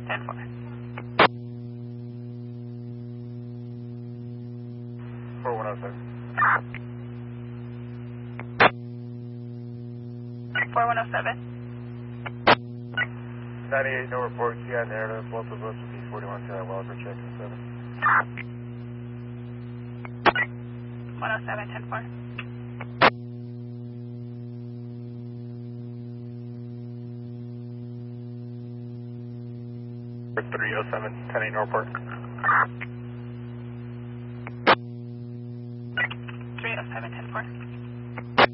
10-4. 4107. 4107. 98, no report. Yeah, narrative. Both of us will be 41 to that well for checking 7. 107, 10-4. For 307, 10-8, no report. 307, 10-4.